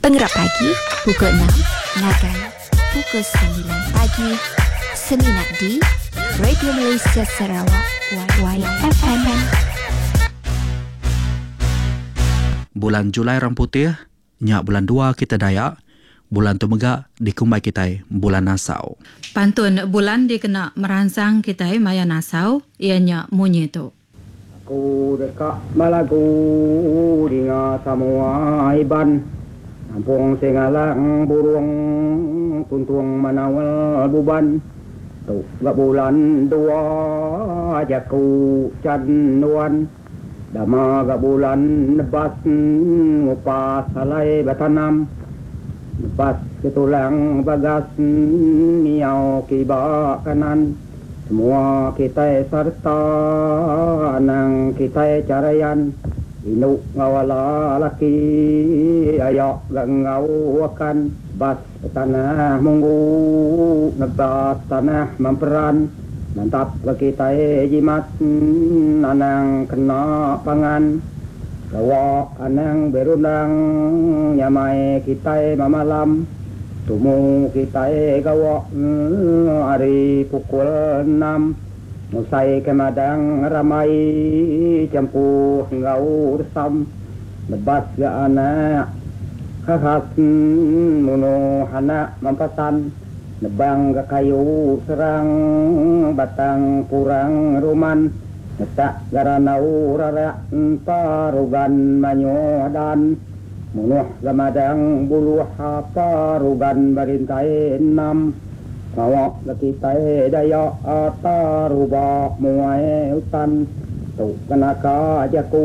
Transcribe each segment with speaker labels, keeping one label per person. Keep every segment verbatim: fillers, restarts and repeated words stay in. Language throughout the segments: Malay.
Speaker 1: Pengerap pagi, pukul enam, Nagai, pukul sembilan pagi, Seminat di Radio Malaysia Sarawak, Y Y F M.
Speaker 2: Bulan Julai Ramputih, nyak bulan dua kita Dayak, bulan tu megak dikumbai kita bulan Nasau.
Speaker 3: Pantun bulan dikena merangsang kita maya Nasau, ianya munyi tu.
Speaker 4: Aku dekat malaku dengan semua iban. Kampung Singalang burung tuntung manawal buban. Tu gak bulan dua jaku canduan. Dama gak bulan nebas ngupas salai batanam. Nebas ketulang bagas niau kibak kanan. Semua kita serta nang kita carayan. Inuk ngawala laki ayak gangau akan bas tanah munggu nebas tanah memperan mantap kita jimat anang kena pangan gawak anang berundang nyamai kita mamalam tumu kita gawak hari pukul enam Musai kemadang ramai campuh ngau resam lebas ga anak khas muno anak mampatan nebang ga kayu serang batang kurang ruman netak garanau rarak parugan manyodan munuh gamadang buluh parugan barintai enam Kawak laki tae daya ataruba muai utan tu kenaka jaku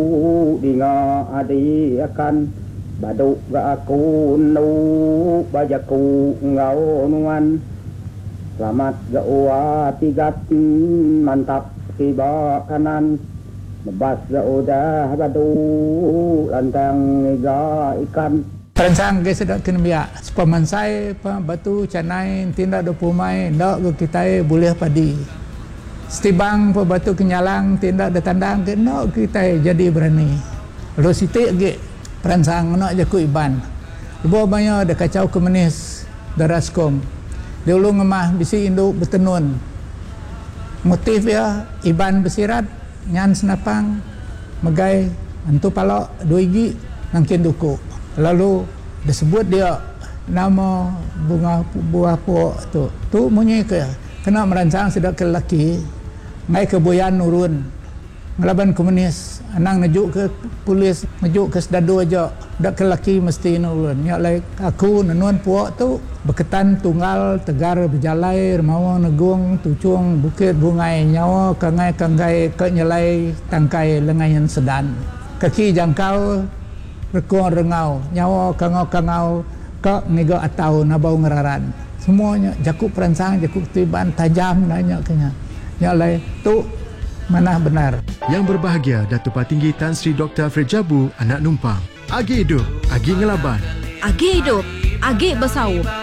Speaker 4: dinga adi akan baduk ga aku nu bajaku ngau nuan selamat ga uwa tigat mantap tiba kanan lebas ga udah badu lantang iga ikan
Speaker 5: Terangsang ke sedap kena biak sepamansai batu canai tindak do pumai ndak ke kita boleh padi setibang pa batu kenyalang tindak de tandang ke ndak kita jadi berani lo sitik ge terangsang nak jaku iban lebo banyak de kacau kemenis daraskom dulu ngemah bisi induk betenun motif ya iban besirat nyan senapang megai antu palok dua igi nangkin duku lalu disebut dia nama bunga buah pok tu tu munyi ke kena merancang sedap ke lelaki ngai ke boyan nurun ngelaban komunis anang nejuk ke polis nejuk ke sedadu aja dak ke lelaki mesti nurun nya lai aku nenuan pok tu berketan tunggal tegar berjalai remawa negung tucung bukit bungai nyawa kangai kangai ke nyelai tangkai lengayan sedan kaki jangkau rekong rengau nyawa kangau-kangau ke ngiga atau nabau ngeraran semuanya jakuk perangsang jakuk tiban tajam nanya kenya nya lai tu manah benar.
Speaker 6: Yang berbahagia Datuk Patinggi Tan Sri Doktor Fred Jabu anak numpang agi hidup agi ngelaban
Speaker 3: Agi hidup, agi bersau.